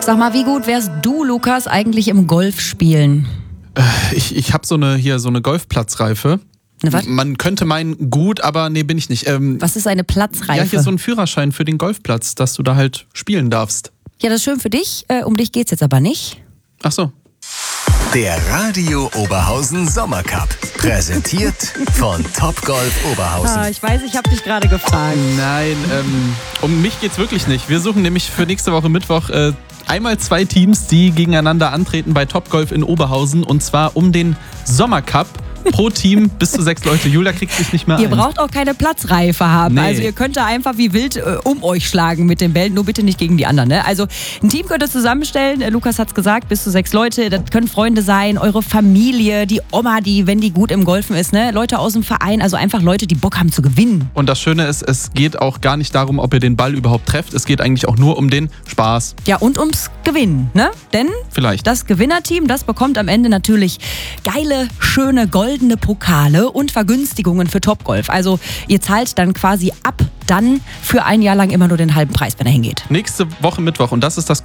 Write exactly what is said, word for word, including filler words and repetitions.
Sag mal, wie gut wärst du, Lukas, eigentlich im Golf spielen? Ich, ich habe so eine hier so eine Golfplatzreife. Ne, was? Man könnte meinen, gut, aber nee, bin ich nicht. Ähm, Was ist eine Platzreife? ja, hier so ein Führerschein für den Golfplatz, dass du da halt spielen darfst. Ja, das ist schön für dich. Äh, um dich geht's jetzt aber nicht. Ach so. Der Radio Oberhausen Sommercup. Präsentiert von Topgolf Oberhausen. Ah, ich weiß, ich habe dich gerade gefragt. Nein, ähm, um mich geht's wirklich nicht. Wir suchen nämlich für nächste Woche Mittwoch äh, einmal zwei Teams, die gegeneinander antreten bei Topgolf in Oberhausen, und zwar um den Sommercup. Pro Team bis zu sechs Leute. Julia kriegt sich nicht mehr Ihr ein. braucht auch keine Platzreife haben. Nee. Also ihr könnt da einfach wie wild äh, um euch schlagen mit den Bällen, nur bitte nicht gegen die anderen. Ne? Also ein Team könnt ihr zusammenstellen, äh, Lukas hat's gesagt, bis zu sechs Leute. Das können Freunde sein, eure Familie, die Oma, die, wenn die gut im Golfen ist, ne? Leute aus dem Verein, also einfach Leute, die Bock haben zu gewinnen. Und das Schöne ist, es geht auch gar nicht darum, ob ihr den Ball überhaupt trefft. Es geht eigentlich auch nur um den Spaß. Ja, und ums Gewinnen, ne? Denn Vielleicht. das Gewinnerteam, das bekommt am Ende natürlich geile, schöne, goldene Pokale und Vergünstigungen für Topgolf. Also ihr zahlt dann quasi ab dann für ein Jahr lang immer nur den halben Preis, wenn er hingeht. Nächste Woche Mittwoch, und das ist das